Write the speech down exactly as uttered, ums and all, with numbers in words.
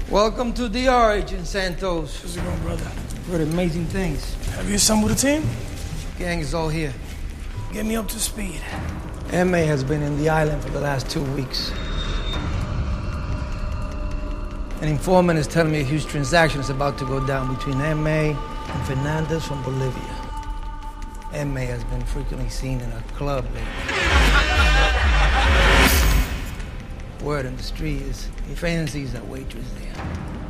Welcome to D R, Agent Santos. How's it going, brother? Heard amazing things. Have you assembled a team? Gang is all here. Get me up to speed. M A has been in the island for the last two weeks. An informant is telling me a huge transaction is about to go down between M A and Fernandez from Bolivia. M A has been frequently seen in a club lately. Word on the street is he fancies that waitress there.